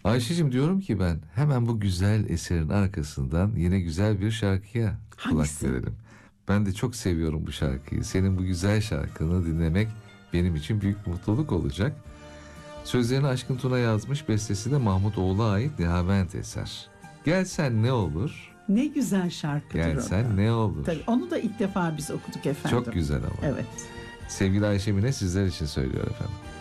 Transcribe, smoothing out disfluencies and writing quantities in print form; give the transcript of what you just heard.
Ayşe'cim, diyorum ki ben hemen bu güzel eserin arkasından yine güzel bir şarkıya kulak Hangisi? verelim. Ben de çok seviyorum bu şarkıyı. Senin bu güzel şarkını dinlemek benim için büyük mutluluk olacak. Sözlerini Aşkın Tuna yazmış, bestesi de Mahmut Oğul'a ait Nihavent eser. Gelsen ne olur, Ne güzel şarkıdır o da. gelsen ne olur. Tabii, onu da ilk defa biz okuduk efendim. Çok güzel ama. Evet. Sevgili Ayşe Mine sizler için söylüyor efendim.